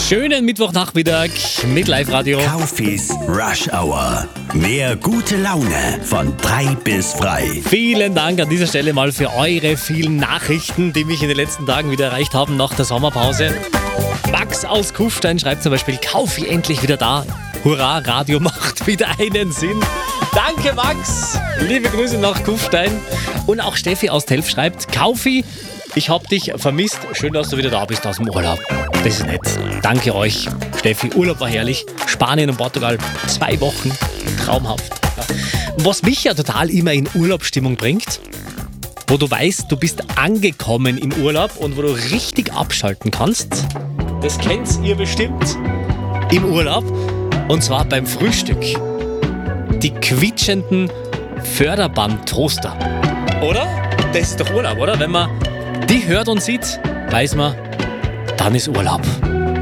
Schönen Mittwochnachmittag mit Live-Radio. Kaufis Rush Hour. Mehr gute Laune von 3 bis frei. Vielen Dank an dieser Stelle mal für eure vielen Nachrichten, die mich in den letzten Tagen wieder erreicht haben nach der Sommerpause. Max aus Kufstein schreibt zum Beispiel, Kaufi endlich wieder da. Hurra, Radio macht wieder einen Sinn. Danke Max, liebe Grüße nach Kufstein. Und auch Steffi aus Telf schreibt, Kaufi, ich hab dich vermisst. Schön, dass du wieder da bist aus dem Urlaub. Das ist nett. Danke euch, Steffi. Urlaub war herrlich. Spanien und Portugal, 2 Wochen. Traumhaft. Ja. Was mich ja total immer in Urlaubsstimmung bringt, wo du weißt, du bist angekommen im Urlaub und wo du richtig abschalten kannst, das kennt ihr bestimmt, im Urlaub. Und zwar beim Frühstück. Die quietschenden Förderband-Toaster. Oder? Das ist doch Urlaub, oder? Wenn man die hört und sieht, weiß man, dann ist Urlaub.